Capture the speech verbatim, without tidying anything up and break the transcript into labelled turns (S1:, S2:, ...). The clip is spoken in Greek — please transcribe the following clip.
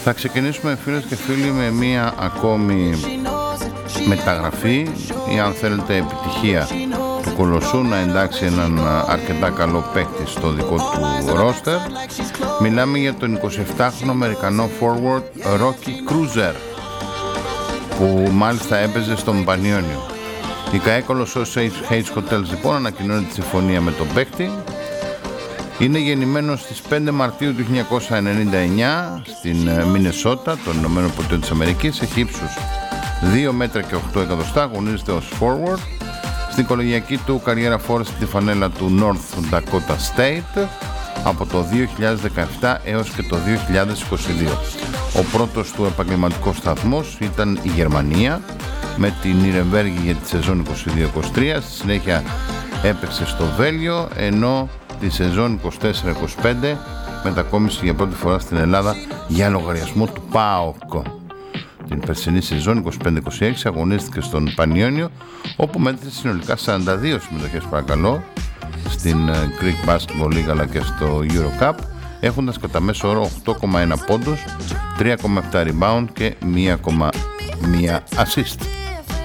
S1: Θα ξεκινήσουμε, φίλες και φίλοι, με μία ακόμη μεταγραφή ή, αν θέλετε, επιτυχία του Κολοσσού να εντάξει έναν αρκετά καλό παίκτη στο δικό του ρόστερ. Μιλάμε για τον εικοσιεφτάχρονο Αμερικανό forward Rocky Cruiser, που μάλιστα έπαιζε στον Πανιόνιο. Η ΚΑΕ Κολοσσός H Hotels λοιπόν ανακοινώνει τη συμφωνία με τον παίκτη. Είναι γεννημένος στις πέντε Μαρτίου του χίλια εννιακόσια ενενήντα εννιά στην Μινεσότα των Ηνωμένων Πολιτειών της Αμερικής. Έχει ύψους δύο μέτρα και οκτώ εκατοστά, αγωνίζεται ως forward. Στην κολεγιακή του καριέρα φόρεσε τη φανέλα του North Dakota State από το δύο χιλιάδες δεκαεπτά έως και το δύο χιλιάδες είκοσι δύο. Ο πρώτος του επαγγελματικός σταθμός ήταν η Γερμανία με την Νιρεμβέργη για τη σεζόν είκοσι δύο είκοσι τρία. Στη συνέχεια έπαιξε στο Βέλγιο, ενώ τη σεζόν είκοσι τέσσερα είκοσι πέντε μετακόμισε για πρώτη φορά στην Ελλάδα για λογαριασμό του ΠΑΟΚ. Την περσινή σεζόν είκοσι πέντε είκοσι έξι αγωνίστηκε στον Πανιόνιο, όπου μέτρησε συνολικά σαράντα δύο συμμετοχές, παρακαλώ, στην Greek Basketball League αλλά και στο Eurocup, έχοντας κατά μέσο όρο οκτώ κόμμα ένα πόντους, τρία κόμμα επτά rebound και ένα κόμμα ένα assist.